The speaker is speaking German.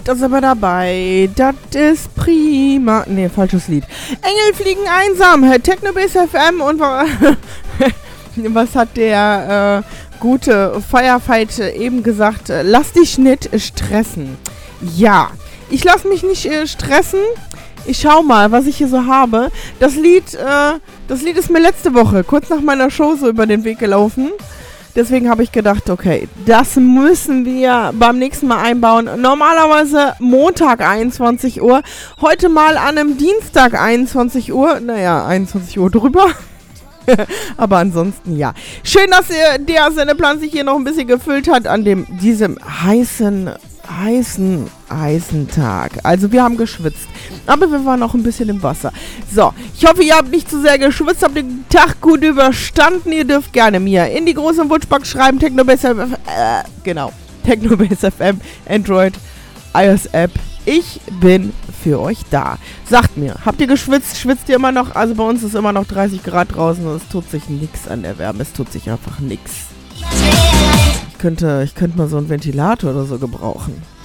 da sind wir dabei. Das ist prima. Nee, falsches Lied. Engel fliegen einsam. Technobase FM und was hat der gute Firefight eben gesagt? Lass dich nicht stressen. Ja, ich lasse mich nicht stressen. Ich schau mal, was ich hier so habe. Das Lied ist mir letzte Woche, kurz nach meiner Show, so über den Weg gelaufen. Deswegen habe ich gedacht, okay, das müssen wir beim nächsten Mal einbauen. Normalerweise Montag 21 Uhr. Heute mal an einem Dienstag 21 Uhr. Naja, 21 Uhr drüber. Aber ansonsten ja. Schön, dass der Sendeplan sich hier noch ein bisschen gefüllt hat an diesem heißen Tag. Also wir haben geschwitzt, aber wir waren auch ein bisschen im Wasser. So, ich hoffe, ihr habt nicht zu sehr geschwitzt, habt den Tag gut überstanden. Ihr dürft gerne mir in die großen Wunschbox schreiben, Technobase FM, Android, iOS App. Ich bin für euch da. Sagt mir, habt ihr geschwitzt? Schwitzt ihr immer noch? Also bei uns ist immer noch 30 Grad draußen und es tut sich nichts an der Wärme. Es tut sich einfach nichts. Ich könnte mal so einen Ventilator oder so gebrauchen.